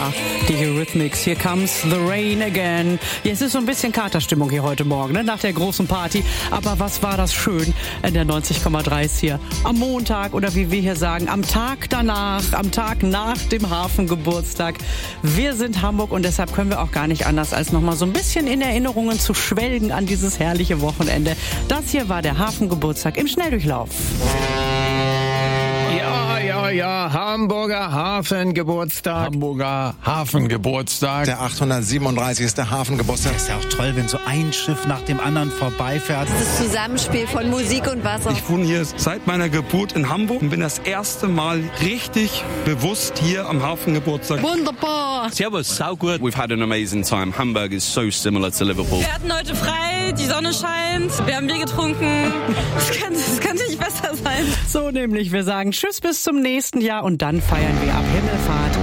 Ja, die Eurythmics. Here comes the rain again. Ja, es ist so ein bisschen Katerstimmung hier heute Morgen, ne? Nach der großen Party. Aber was war das schön in der 90,3 ist hier am Montag oder wie wir hier sagen, am Tag danach, am Tag nach dem Hafengeburtstag. Wir sind Hamburg und deshalb können wir auch gar nicht anders, als nochmal so ein bisschen in Erinnerungen zu schwelgen an dieses herrliche Wochenende. Das hier war der Hafengeburtstag im Schnelldurchlauf. Ja, Hamburger Hafengeburtstag. Hamburger Hafengeburtstag. Der 837. Hafengeburtstag. Ist ja auch toll, wenn so ein Schiff nach dem anderen vorbeifährt. Das Zusammenspiel von Musik und Wasser. Ich wohne hier seit meiner Geburt in Hamburg und bin das erste Mal richtig bewusst hier am Hafengeburtstag. Wunderbar. Servus, so good. We've had an amazing time. Hamburg is so similar to Liverpool. Wir hatten heute frei, die Sonne scheint, wir haben Bier getrunken. Das könnte nicht besser sein. So nämlich, wir sagen Tschüss bis zum nächsten Jahr und dann feiern wir ab Himmelfahrt